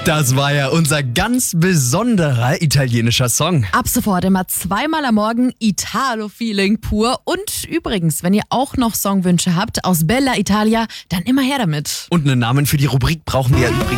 Das war ja unser ganz besonderer italienischer Song. Ab sofort immer zweimal am Morgen Italo-Feeling pur. Und übrigens, wenn ihr auch noch Songwünsche habt aus Bella Italia, dann immer her damit. Und einen Namen für die Rubrik brauchen wir ja übrigens